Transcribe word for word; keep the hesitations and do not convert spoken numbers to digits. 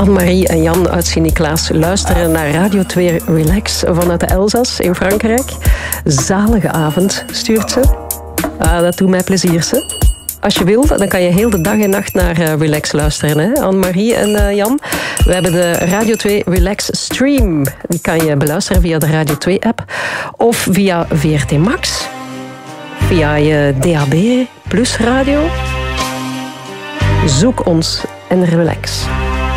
Annemarie en Jan uit Sint-Niklaas luisteren naar Radio twee Relax vanuit de Elzas in Frankrijk. Zalige avond, stuurt ze. Ah, dat doet mij plezier, ze. Als je wilt, dan kan je heel de dag en nacht naar uh, Relax luisteren, hè? Annemarie en uh, Jan. We hebben de Radio twee Relax Stream. Die kan je beluisteren via de Radio twee app of via V R T Max, via je D A B plus radio. Zoek ons en relax.